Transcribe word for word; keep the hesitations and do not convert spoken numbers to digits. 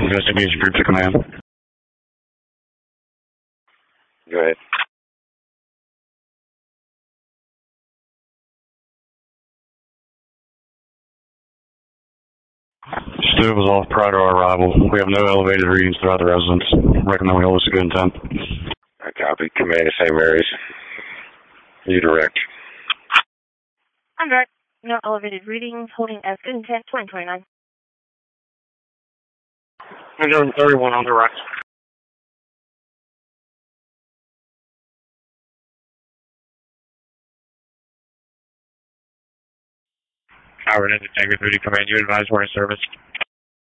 Investigation group to command. Go ahead. Stove was off prior to our arrival. We have no elevated readings throughout the residence. Recommend we hold this a good intent. I copy. Command to Saint Mary's. You direct. I'm direct. No elevated readings. Holding as good intent. twenty twenty-nine. I'm doing thirty-one on direct. Howard, Detective Duty Command. You advise we're in service.